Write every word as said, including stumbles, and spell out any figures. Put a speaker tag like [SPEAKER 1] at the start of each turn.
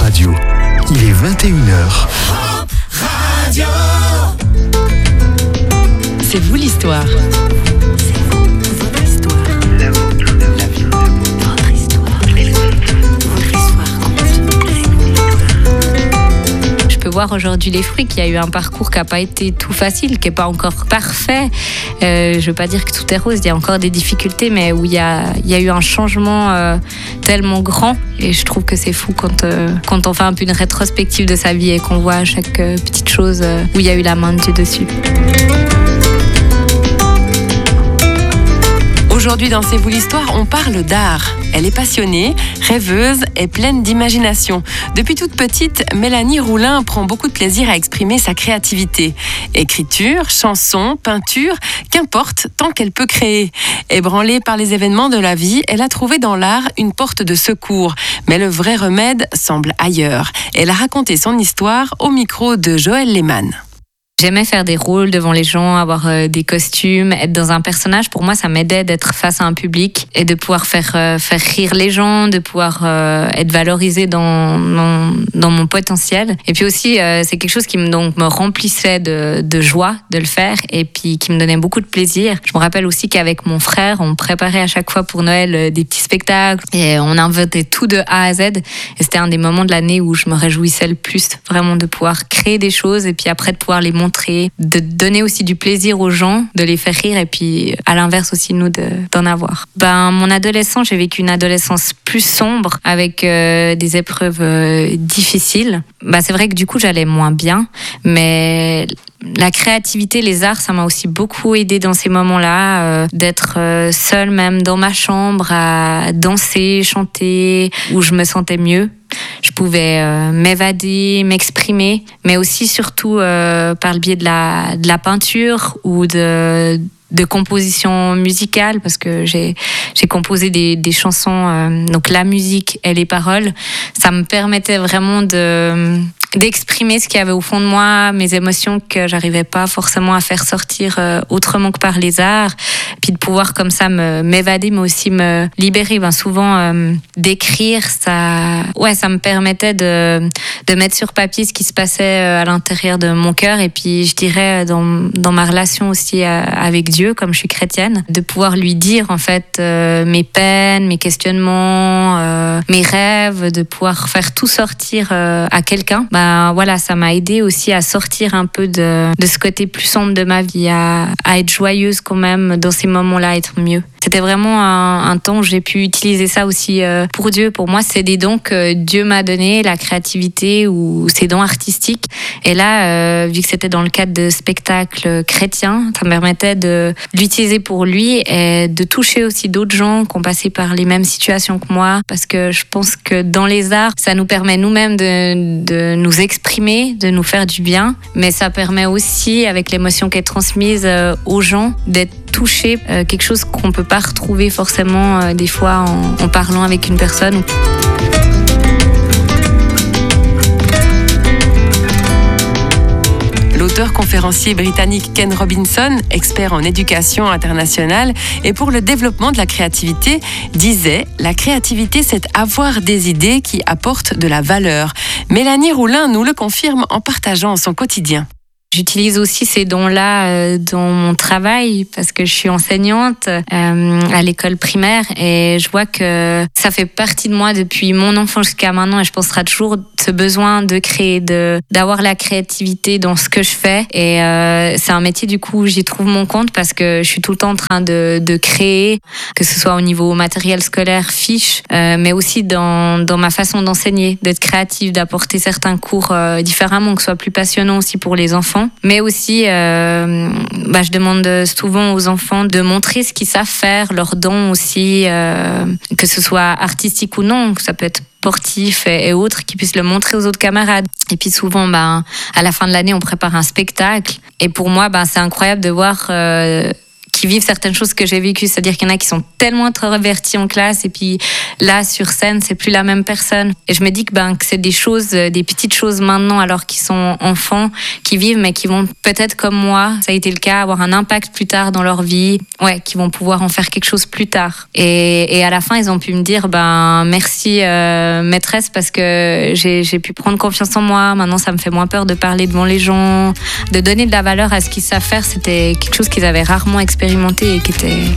[SPEAKER 1] Radio. Il est vingt et une heures.
[SPEAKER 2] Pop Radio.
[SPEAKER 3] C'est vous l'histoire.
[SPEAKER 4] Voir aujourd'hui les fruits, qu'il y a eu un parcours qui n'a pas été tout facile, qui n'est pas encore parfait. Euh, je ne veux pas dire que tout est rose, il y a encore des difficultés, mais où il y a, il y a eu un changement euh, tellement grand. Et je trouve que c'est fou quand, euh, quand on fait un peu une rétrospective de sa vie et qu'on voit chaque euh, petite chose euh, où il y a eu la main de Dieu dessus.
[SPEAKER 3] Aujourd'hui dans C'est vous l'histoire, on parle d'art. Elle est passionnée, rêveuse et pleine d'imagination. Depuis toute petite, Mélanie Roulin prend beaucoup de plaisir à exprimer sa créativité. Écriture, chanson, peinture, qu'importe, tant qu'elle peut créer. Ébranlée par les événements de la vie, elle a trouvé dans l'art une porte de secours. Mais le vrai remède semble ailleurs. Elle a raconté son histoire au micro de Joël Lehmann.
[SPEAKER 4] J'aimais faire des rôles devant les gens, avoir euh, des costumes, être dans un personnage. Pour moi, ça m'aidait d'être face à un public et de pouvoir faire, euh, faire rire les gens, de pouvoir euh, être valorisée dans, dans, dans mon potentiel. Et puis aussi, euh, c'est quelque chose qui me, donc, me remplissait de, de joie de le faire et puis qui me donnait beaucoup de plaisir. Je me rappelle aussi qu'avec mon frère, on préparait à chaque fois pour Noël euh, des petits spectacles et on inventait tout de A à Z. Et c'était un des moments de l'année où je me réjouissais le plus, vraiment de pouvoir créer des choses et puis après de pouvoir les montrer. De donner aussi du plaisir aux gens, de les faire rire et puis à l'inverse aussi nous de, d'en avoir. Ben, mon adolescence, j'ai vécu une adolescence plus sombre avec euh, des épreuves euh, difficiles. Ben, c'est vrai que du coup j'allais moins bien, mais la créativité, les arts, ça m'a aussi beaucoup aidé dans ces moments-là, euh, d'être euh, seule même dans ma chambre à danser, chanter, où je me sentais mieux. Je pouvais euh, m'évader, m'exprimer, mais aussi surtout euh, par le biais de la, de la peinture ou de, de composition musicale, parce que j'ai, j'ai composé des, des chansons, euh, donc la musique et les paroles, ça me permettait vraiment de... d'exprimer ce qu'il y avait au fond de moi, mes émotions que j'arrivais pas forcément à faire sortir euh, autrement que par les arts, puis de pouvoir comme ça me, m'évader, mais aussi me libérer. Ben, souvent, euh, d'écrire, ça, ouais, ça me permettait de, de mettre sur papier ce qui se passait à l'intérieur de mon cœur, et puis je dirais dans, dans ma relation aussi avec Dieu, comme je suis chrétienne, de pouvoir lui dire en fait euh, mes peines, mes questionnements, euh, mes rêves, de pouvoir faire tout sortir euh, à quelqu'un. Ben, voilà, ça m'a aidé aussi à sortir un peu de, de ce côté plus sombre de ma vie, à, à être joyeuse quand même dans ces moments-là, à être mieux. C'était vraiment un, un temps où j'ai pu utiliser ça aussi euh, pour Dieu. Pour moi, c'est des dons que Dieu m'a donnés, la créativité ou ces dons artistiques. Et là, euh, vu que c'était dans le cadre de spectacles chrétiens, ça me permettait de l'utiliser pour lui et de toucher aussi d'autres gens qui ont passé par les mêmes situations que moi. Parce que je pense que dans les arts, ça nous permet nous-mêmes de, de nous exprimer, de nous faire du bien. Mais ça permet aussi, avec l'émotion qui est transmise euh, aux gens, d'être touché, euh, quelque chose qu'on ne peut pas retrouver forcément euh, des fois en, en parlant avec une personne.
[SPEAKER 3] L'auteur conférencier britannique Ken Robinson, expert en éducation internationale et pour le développement de la créativité, disait « La créativité, c'est avoir des idées qui apportent de la valeur ». Mélanie Roulin nous le confirme en partageant son quotidien.
[SPEAKER 4] J'utilise aussi ces dons-là euh, dans mon travail parce que je suis enseignante euh, à l'école primaire et je vois que ça fait partie de moi depuis mon enfance jusqu'à maintenant et je pense que ce sera toujours ce besoin de créer, de, d'avoir la créativité dans ce que je fais et euh, c'est un métier du coup où j'y trouve mon compte parce que je suis tout le temps en train de, de créer, que ce soit au niveau matériel scolaire, fiches, euh, mais aussi dans, dans ma façon d'enseigner, d'être créative, d'apporter certains cours euh, différemment, que ce soit plus passionnant aussi pour les enfants. Mais aussi, euh, bah, je demande souvent aux enfants de montrer ce qu'ils savent faire, leurs dons aussi, euh, que ce soit artistique ou non, que ça peut être sportif et, et autres, qu'ils puissent le montrer aux autres camarades. Et puis souvent, bah, à la fin de l'année, on prépare un spectacle. Et pour moi, bah, c'est incroyable de voir... Euh, qui vivent certaines choses que j'ai vécues. C'est-à-dire qu'il y en a qui sont tellement introvertis en classe et puis là, sur scène, c'est plus la même personne. Et je me dis que, ben, que c'est des choses, des petites choses maintenant, alors qu'ils sont enfants, qui vivent, mais qui vont peut-être comme moi, ça a été le cas, avoir un impact plus tard dans leur vie, ouais, qui vont pouvoir en faire quelque chose plus tard. Et, et à la fin, ils ont pu me dire, ben, merci euh, maîtresse, parce que j'ai, j'ai pu prendre confiance en moi. Maintenant, ça me fait moins peur de parler devant les gens, de donner de la valeur à ce qu'ils savent faire. C'était quelque chose qu'ils avaient rarement expérimenté et qui était,